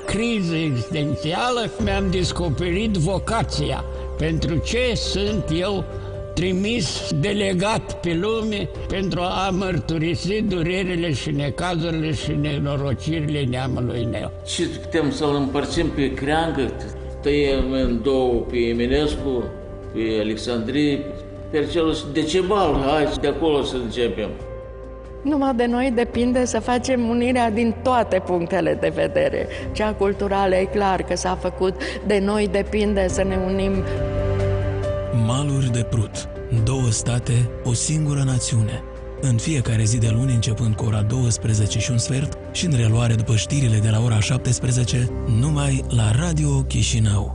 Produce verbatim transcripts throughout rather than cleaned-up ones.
criză existențială, mi-am descoperit vocația. Pentru ce sunt eu trimis, delegat pe lume pentru a mărturisi durerile și necazurile și nenorocirile neamului meu. Și putem să-l împărțim pe creangă, tăiem în două pe Eminescu, pe Alexandrie, pe celul Decebal, hai de acolo să începem. Numai de noi depinde să facem unirea din toate punctele de vedere. Cea culturală e clar că s-a făcut, de noi depinde să ne unim. Maluri de Prut. Două state, o singură națiune. În fiecare zi de luni, începând cu ora douăsprezece și un sfert și în reluare după știrile de la ora șaptesprezece, numai la Radio Chișinău.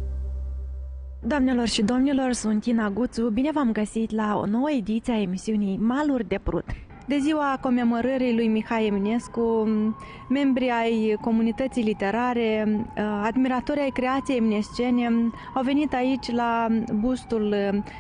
Doamnelor și domnilor, sunt Ina Guțu. Bine v-am găsit la o nouă ediție a emisiunii Maluri de Prut. De ziua comemorării lui Mihai Eminescu, membrii ai comunității literare, admiratori ai creației eminescene au venit aici la bustul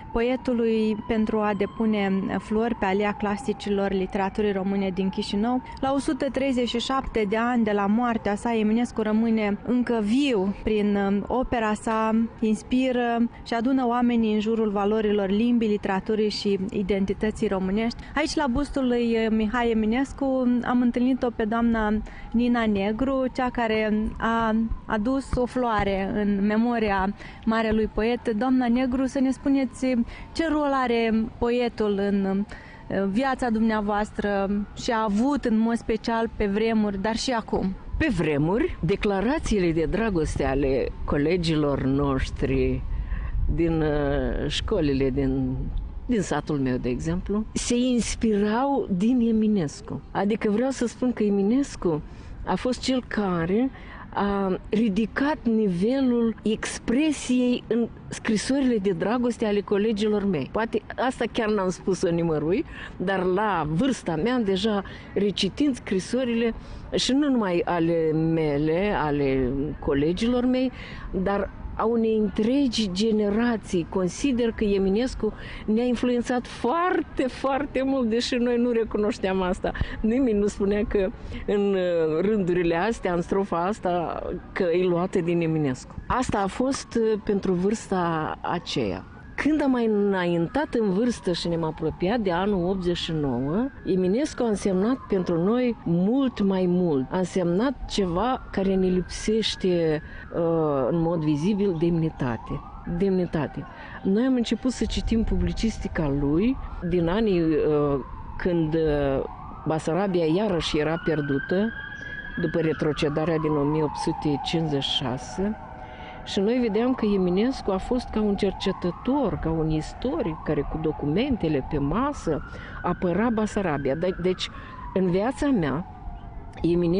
poetului pentru a depune flori pe alea clasicilor literaturii române din Chișinău. La o sută treizeci și șapte de ani de la moartea sa, Eminescu rămâne încă viu prin opera sa, inspiră și adună oamenii în jurul valorilor limbii, literaturii și identității românești. Aici, la bustul lui Mihai Eminescu, am întâlnit-o pe doamna Nina Negru, cea care a adus o floare în memoria marelui poet. Doamna Negru, să ne spuneți ce rol are poetul în viața dumneavoastră și a avut în mod special pe vremuri, dar și acum. Pe vremuri, declarațiile de dragoste ale colegilor noștri din școlile din din satul meu, de exemplu, se inspirau din Eminescu. Adică vreau să spun că Eminescu a fost cel care a ridicat nivelul expresiei în scrisorile de dragoste ale colegilor mei. Poate asta chiar n-am spus-o nimărui, dar la vârsta mea, deja recitind scrisorile, și nu numai ale mele, ale colegilor mei, dar a unei întregi generații. Consider că Eminescu ne-a influențat foarte, foarte mult, deși noi nu recunoșteam asta. Nimeni nu spunea că în rândurile astea, în strofa asta, că e luată din Eminescu. Asta a fost pentru vârsta aceea. Când am mai înaintat în vârstă și ne-am apropiat de anul optzeci și nouă, Eminescu a însemnat pentru noi mult mai mult. A însemnat ceva care ne lipsește uh, în mod vizibil, demnitate. Demnitate. Noi am început să citim publicistica lui din anii uh, când uh, Basarabia iarăși era pierdută, după retrocedarea din o mie opt sute cincizeci și șase, și noi vedeam că Eminescu a fost ca un cercetător, ca un istoric care cu documentele pe masă apăra Basarabia. Deci, în viața mea, Eminescu